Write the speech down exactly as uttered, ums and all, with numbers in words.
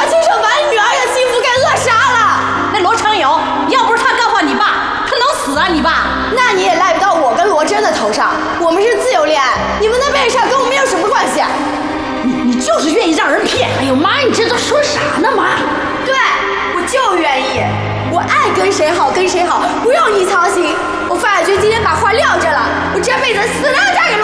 亲手把你女儿的幸福给扼杀了。 那罗成友要不是他告发你爸，他能死啊你爸？ 那你也赖不到我跟罗真的头上，我们是自由恋爱，你们那边的事跟我们有什么关系啊？ 你你就是愿意让人骗。哎呦妈，你这都说啥呢妈？ 对，我就愿意，我爱跟谁好跟谁好，不用你操心。我范亚军今天把话撂这了，我这辈子死了要嫁给罗。